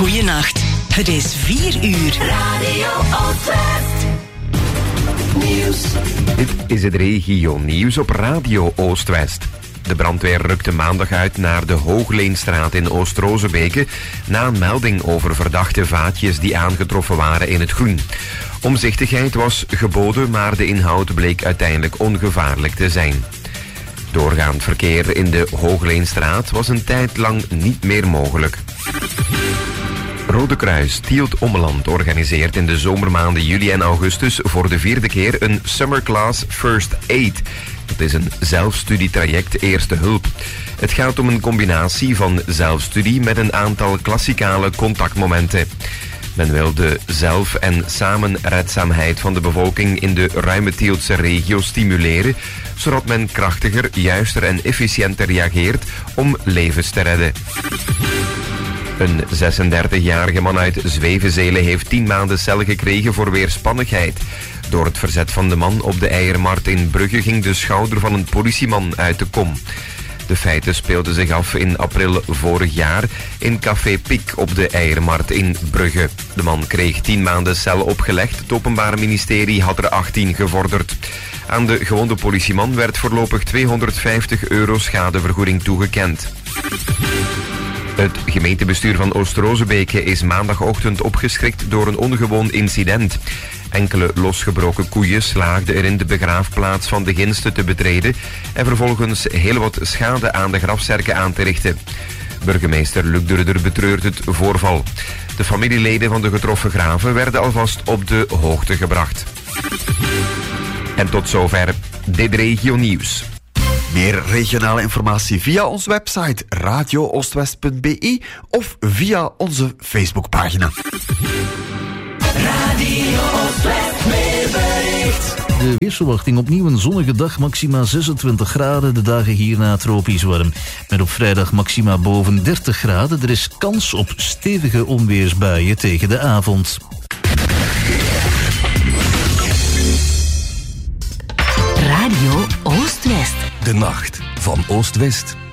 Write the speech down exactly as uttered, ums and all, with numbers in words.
Goeienacht. Het is vier uur. Radio Oostwest. Nieuws. Dit is het regio nieuws op Radio Oostwest. De brandweer rukte maandag uit naar de Hoogleenstraat in Oost-Rozebeke na een melding over verdachte vaatjes die aangetroffen waren in het groen. Omzichtigheid was geboden, maar de inhoud bleek uiteindelijk ongevaarlijk te zijn. Doorgaand verkeer in de Hoogleenstraat was een tijd lang niet meer mogelijk. Rode Kruis Tielt Ommeland organiseert in de zomermaanden juli en augustus voor de vierde keer een Summer Class First Aid. Dat is een zelfstudietraject Eerste Hulp. Het gaat om een combinatie van zelfstudie met een aantal klassikale contactmomenten. Men wil de zelf- en samenredzaamheid van de bevolking in de ruime Tieltse regio stimuleren, zodat men krachtiger, juister en efficiënter reageert om levens te redden. Een zesendertigjarige man uit Zwevenzelen heeft tien maanden cel gekregen voor weerspannigheid. Door het verzet van de man op de Eiermarkt in Brugge ging de schouder van een politieman uit de kom. De feiten speelden zich af in april vorig jaar in Café Pik op de Eiermarkt in Brugge. De man kreeg tien maanden cel opgelegd. Het Openbaar Ministerie had er achttien gevorderd. Aan de gewonde politieman werd voorlopig tweehonderdvijftig euro schadevergoeding toegekend. Het gemeentebestuur van Oost-Rozebeke is maandagochtend opgeschrikt door een ongewoon incident. Enkele losgebroken koeien slaagden erin de begraafplaats van de Ginste te betreden en vervolgens heel wat schade aan de grafzerken aan te richten. Burgemeester Luc Durder betreurt het voorval. De familieleden van de getroffen graven werden alvast op de hoogte gebracht. En tot zover dit regio nieuws. Meer regionale informatie via onze website radio oostwest punt b e of via onze Facebookpagina. Radio Oostwest, meer bericht. De weersverwachting opnieuw een zonnige dag, maxima zesentwintig graden. De dagen hierna tropisch warm. Met op vrijdag maxima boven dertig graden. Er is kans op stevige onweersbuien tegen de avond. Radio Oostwest. De nacht van Oost-West.